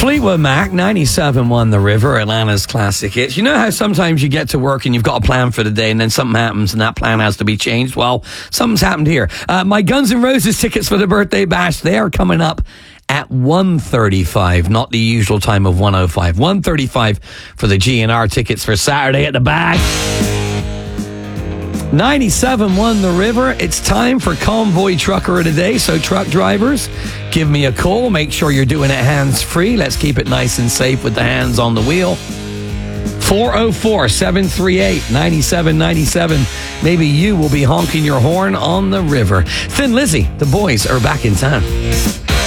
Fleetwood Mac, 97.1 The River, Atlanta's classic hits. You know how sometimes you get to work and you've got a plan for the day and then something happens and that plan has to be changed? Well, something's happened here. My Guns N' Roses tickets for the birthday bash, they are coming up at 1:35, not the usual time of 1:05. 1:35 for the GNR tickets for Saturday at the bash. 97.1 The River. It's time for Convoy Trucker of the Day. So truck drivers, give me a call. Make sure you're doing it hands-free. Let's keep it nice and safe with the hands on the wheel. 404-738-9797. Maybe you will be honking your horn on the river. Thin Lizzy, the boys are back in town.